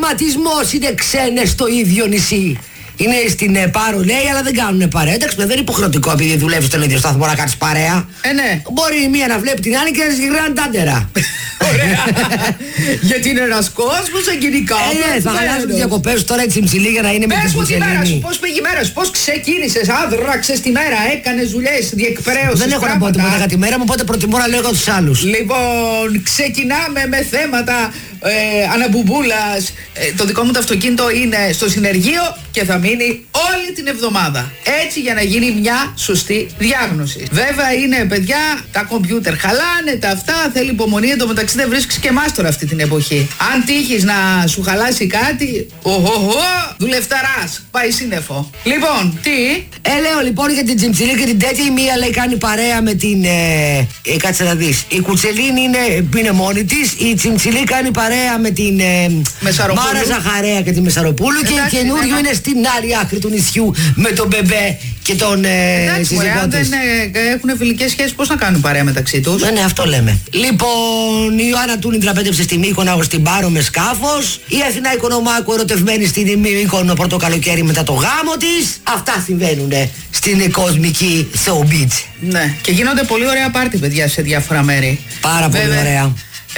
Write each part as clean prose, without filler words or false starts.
Επαγγελματισμός είναι ξένες στο ίδιο νησί. Είναι στην Πάρο, λέει, αλλά δεν κάνουν παρέα. Εντάξει, δεν είναι υποχρεωτικό επειδή δουλεύει στον ίδιο σταθμό να κάνεις παρέα. Ναι. Μπορεί η μία να βλέπει την άλλη και να συγγράνει τάντερα. Ωραία. Γιατί είναι ένας κόσμος εγκυρικά. Ναι, θα χαλάσουν τις διακοπές τώρα έτσι ψηλή για να είναι με την Κουτσελίνη. Πώς πήγε η μέρα σου, πώς ξεκίνησες, άδραξες τη μέρα, έκανες δουλειές, διεκπαιρέωσες. Δεν έχω να πω τίποτα για τη μέρα μου, οπότε προτιμώ να λέω για τους άλλους. Λοιπόν, ξεκινάμε με θέματα αναμπουμπούλας. Το δικό μου το αυτοκίνητο είναι στο συνεργείο και θα μείνει όλη την εβδομάδα. Έτσι για να γίνει μια σωστή διάγνωση. Βέβαια είναι, παιδιά, τα κομπιούτερ χαλάνε, τα αυτά, θέλει υπομονή. Εν τω μεταξύ δεν βρίσκεις και εμάς τώρα αυτή την εποχή. Αν τύχεις να σου χαλάσει κάτι, δουλευταράς, πάει σύννεφο. Λοιπόν, τι? Λέω λοιπόν για την Τσιμψιλή και την τέτοια, η μία λέει κάνει παρέα με την. Κάτσε να δεις. Η Κουτσελίνη είναι μόνη της, η Τσιμψιλή κάνει παρέα με την Μάρα Ζαχαρέα και τη Μεσαροπούλου. Και η καινούριο είναι στην άλλη άκρη του νησιού με τον Μπεμπέ και τον σύζυγό της. Αν δεν έχουν φιλικές σχέσεις, πώς να κάνουν παρέα μεταξύ τους? Ναι, αυτό λέμε. Λοιπόν, η Ιωάννα Τούνιντρα πέτρεψε στη Μύκονο στην Πάρο με σκάφος. Η Αθηνά Οικονομάκου ερωτευμένη στην Μύκονο πρώτο καλοκαίρι μετά το γάμο της. Αυτά συμβαίνουν στην κοσμική showbiz. Ναι, και γίνονται πολύ ωραία πάρτι, παιδιά, σε διάφορα μέρη. Πάρα πολύ ωραία.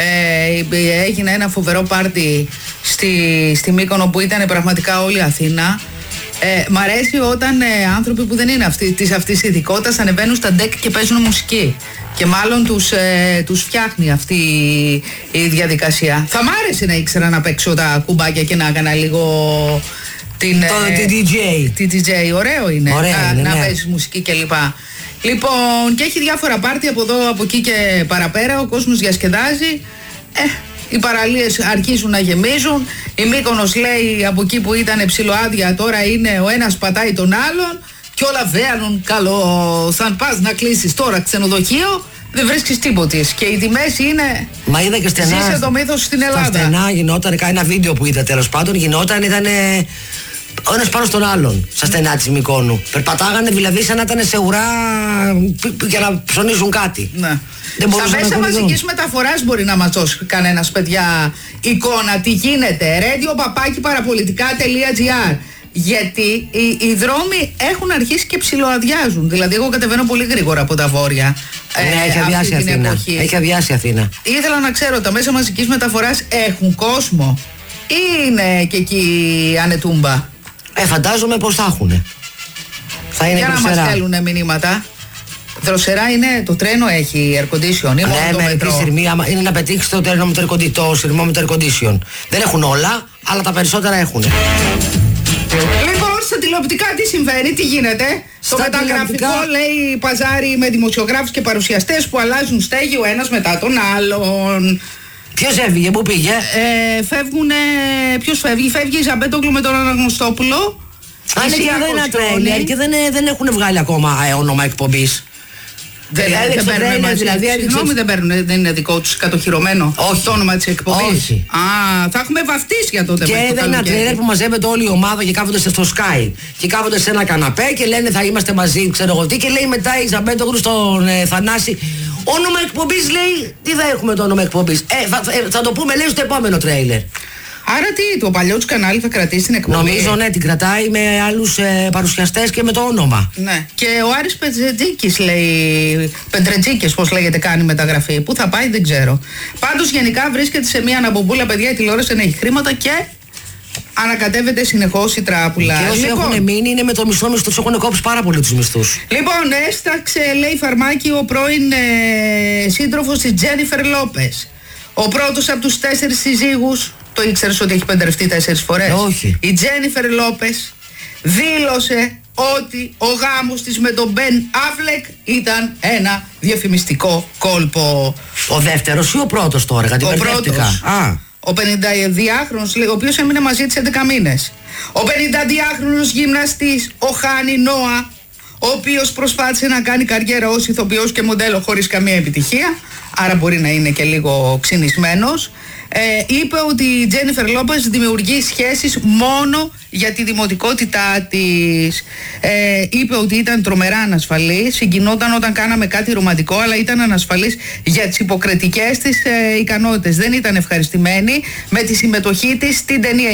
Έγινε ένα φοβερό πάρτι στη Μύκονο που ήταν πραγματικά όλη η Αθήνα. Μ' αρέσει όταν άνθρωποι που δεν είναι της αυτής ειδικότητας ανεβαίνουν στα ντεκ και παίζουν μουσική. Και μάλλον τους φτιάχνει αυτή η διαδικασία. Θα μ' άρεσε να ήξερα να παίξω τα κουμπάκια και να έκανα λίγο τη DJ. Ωραίο είναι, να παίζεις μουσική κλπ. Λοιπόν, και έχει διάφορα πάρτι από εδώ, από εκεί και παραπέρα. Ο κόσμος διασκεδάζει. Οι παραλίες αρχίζουν να γεμίζουν. Η Μύκονος, λέει, από εκεί που ήταν ψιλοάδια, τώρα είναι ο ένας πατάει τον άλλον. Και όλα βέανουν καλό. Αν πας να κλείσεις τώρα ξενοδοχείο, δεν βρίσκεις τίποτης. Και οι τιμές είναι. Μα είδα και στενά. Ζήσε το μύθος στην Ελλάδα. Στα στενά γινόταν, ένα βίντεο που είδα τέλος πάντων, ήταν ο ένας πάνω στον άλλον, στα στενά της Μυκόνου. Περπατάγανε δηλαδή σαν να ήταν σε ουρά για να ψωνίζουν κάτι. Ναι. Στα μέσα μαζικής μεταφοράς μπορεί να μας δώσει κανένας, παιδιά, εικόνα τι γίνεται. radio@parapolitica.gr. Γιατί οι δρόμοι έχουν αρχίσει και ψιλοαδιάζουν. Δηλαδή, εγώ κατεβαίνω πολύ γρήγορα από τα βόρεια. Ναι, έχει αδειάσει Αθήνα. Έχει αδειάσει Αθήνα. Ήθελα να ξέρω, τα μέσα μαζικής μεταφοράς έχουν κόσμο ή είναι και εκεί ανετούμπα? Φαντάζομαι πως θα έχουν. Θα είναι για να μας στέλνουν μηνύματα. Δροσερά είναι, το τρένο έχει air condition. Ναι, είναι να πετύχει το τρένο με το σειρμό με το air condition. Δεν έχουν όλα, αλλά τα περισσότερα έχουν. Λοιπόν, στα τηλεοπτικά τι συμβαίνει, τι γίνεται? Στο μεταγραφικό, λέει, παζάρι με δημοσιογράφους και παρουσιαστές που αλλάζουν στέγη ο ένας μετά τον άλλον. Ποιος έφυγε, πού πήγε? Ποιος φεύγει? Φεύγει η Ζαμπέτογλου με τον Αναγνωστόπουλο. Αν και δεν είναι τρέλερ και δεν έχουν βγάλει ακόμα όνομα εκπομπής. Συγγνώμη, δεν είναι δικό τους κατοχυρωμένο το όνομα της εκπομπής? Όχι. Θα έχουμε βαφτίσια τότε. Και δεν είναι ένα τρέλερ που μαζεύεται όλη η ομάδα και κάθονται στο Sky και κάθονται σε ένα καναπέ και λένε θα είμαστε μαζί, ξέρω εγώ τι, και λέει μετά η Ζαμπέτογλου στον Θανάση, όνομα εκπομπής, λέει, τι θα έχουμε το όνομα εκπομπής? Θα το πούμε, λέει, στο επόμενο τρέιλερ. Άρα τι, το παλιό του κανάλι θα κρατήσει την εκπομπή? Νομίζω, ναι, την κρατάει με άλλους παρουσιαστές και με το όνομα. Ναι. Και ο Άρης Πετρετζίκης, λέει, Πετρετζίκης πώς λέγεται, κάνει μεταγραφή. Πού θα πάει δεν ξέρω. Πάντως γενικά βρίσκεται σε μια αναμπομπούλα, παιδιά, η τηλεόραση να έχει χρήματα και ανακατεύεται συνεχώς η τράπουλα. Και όσοι έχουν μείνει είναι με το μισθό τους, τους έχουν κόψει πάρα πολύ τους μισθούς. Λοιπόν, έσταξε, λέει, φαρμάκι ο πρώην σύντροφος της Τζένιφερ Λόπες. Ο πρώτος από τους 4 συζύγους. Το ήξερες ότι έχει παντρευτεί 4 φορές? Όχι. Η Τζένιφερ Λόπες δήλωσε ότι ο γάμος της με τον Μπεν Αφλεκ ήταν ένα διαφημιστικό κόλπο. Ο δεύτερος ή ο πρώτος τώρα? Γιατί μπερδεύτηκα. Ο 52χρονος, ο οποίος έμεινε μαζί της 11 μήνες. Ο 52χρονος γυμναστής, ο Χάνι Νόα, ο οποίος προσπάθησε να κάνει καριέρα ως ηθοποιός και μοντέλο χωρίς καμία επιτυχία, άρα μπορεί να είναι και λίγο ξυνισμένος, είπε ότι η Τζένιφερ Λόπες δημιουργεί σχέσεις μόνο για τη δημοτικότητά της. Είπε ότι ήταν τρομερά ανασφαλής, συγκινόταν όταν κάναμε κάτι ρομαντικό, αλλά ήταν ανασφαλής για τις υποκριτικές της ικανότητες. Δεν ήταν ευχαριστημένη με τη συμμετοχή της στην ταινία.